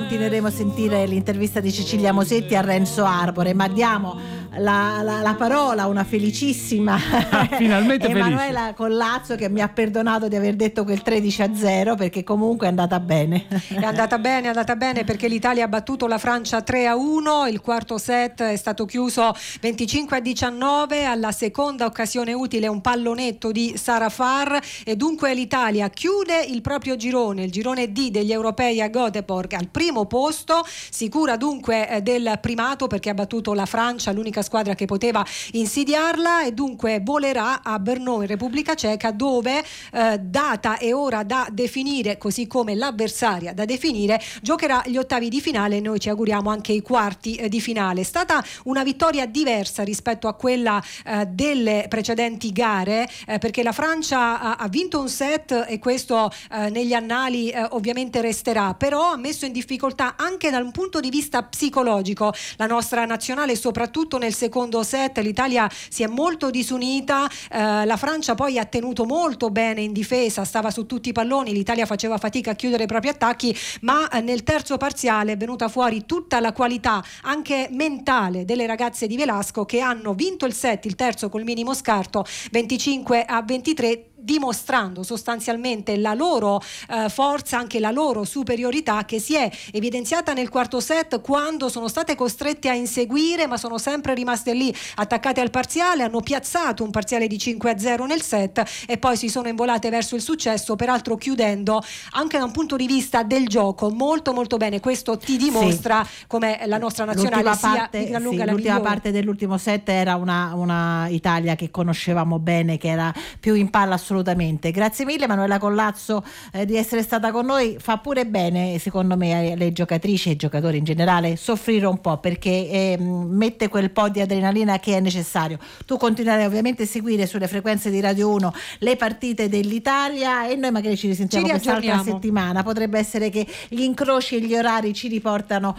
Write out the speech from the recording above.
continueremo a sentire l'intervista di Cecilia Mosetti a Renzo Arbore, ma diamo la parola a una felicissima finalmente Emanuela felice. Collazzo, che mi ha perdonato di aver detto quel 13-0, perché comunque è andata bene. È andata bene perché l'Italia ha battuto la Francia 3-1, il quarto set è stato chiuso 25-19, alla seconda occasione utile un pallonetto di Sara Farr, e dunque l'Italia chiude il proprio girone, il girone D degli europei a Göteborg, al primo posto, sicura dunque del primato perché ha battuto la Francia, l'unica squadra che poteva insidiarla, e dunque volerà a Brno in Repubblica Ceca, dove data e ora da definire, così come l'avversaria da definire, giocherà gli ottavi di finale, e noi ci auguriamo anche i quarti di finale. È stata una vittoria diversa rispetto a quella delle precedenti gare, perché la Francia ha vinto un set, e questo negli annali ovviamente resterà, però ha messo in difficoltà anche dal punto di vista psicologico la nostra nazionale, soprattutto nel secondo set. L'Italia si è molto disunita, la Francia poi ha tenuto molto bene in difesa, stava su tutti i palloni, l'Italia faceva fatica a chiudere i propri attacchi, ma nel terzo parziale è venuta fuori tutta la qualità anche mentale delle ragazze di Velasco, che hanno vinto il set, il terzo col minimo scarto 25-23, dimostrando sostanzialmente la loro forza, anche la loro superiorità, che si è evidenziata nel quarto set, quando sono state costrette a inseguire, ma sono sempre rimaste lì attaccate al parziale, hanno piazzato un parziale di 5-0 nel set e poi si sono involate verso il successo, peraltro chiudendo anche da un punto di vista del gioco molto molto bene. Questo ti dimostra come la nostra nazionale sia di gran lunga la l'ultima migliore. parte dell'ultimo set era una Italia che conoscevamo bene, che era più in palla assolutamente. Grazie mille Emanuela Collazzo di essere stata con noi. Fa pure bene secondo me alle giocatrici e ai giocatori in generale soffrire un po', perché mette quel po' di adrenalina che è necessario. Tu continuerai ovviamente a seguire sulle frequenze di Radio 1 le partite dell'Italia, e noi magari ci risentiamo quest'altra settimana. Potrebbe essere che gli incroci e gli orari ci riportano